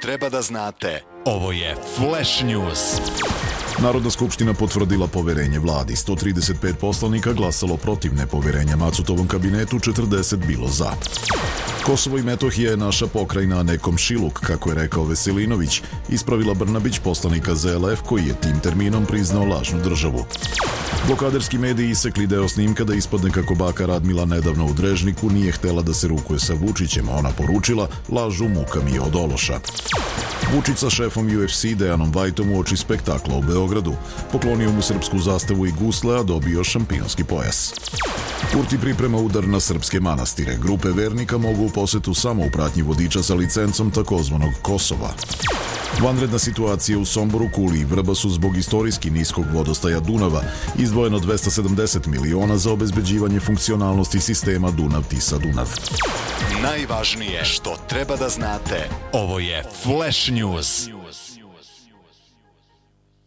treba da znate. Ovo je Flash News. Narodna skupština potvrdila poverenje vladi. 135 poslanika glasalo protiv nepoverenja Macutovom kabinetu, 40 bilo za. Kosovo i Metohija je naša pokrajina, a ne komšiluk, kako je rekao Veselinović, ispravila Brnabić, poslanika ZLF, koji je tim terminom priznao lažnu državu. Blokaderski mediji isekli deo snimka da ispadne kako baka Radmila nedavno u Drežniku nije htela da se rukuje sa Vučićem, a ona poručila: lažu, muka mi je od ološa. Vučić sa šefom UFC Dejanom Vajtom uoči spektakla u Beogradu. Poklonio mu srpsku zastavu i gusle, a dobio šampionski pojas. Kurti priprema udar na srpske manastire. Grupe vernika mogu u posetu samo u pratnji vodiča sa licencom takozvanog Kosova. Vanredna situacija u Somboru, Kuli i Vrbasu zbog istorijski niskog vodostaja Dunava, izdvojeno 270 miliona za obezbeđivanje funkcionalnosti sistema Dunav-Tisa-Dunav. Najvažnije što treba da znate. Ovo je Flash News.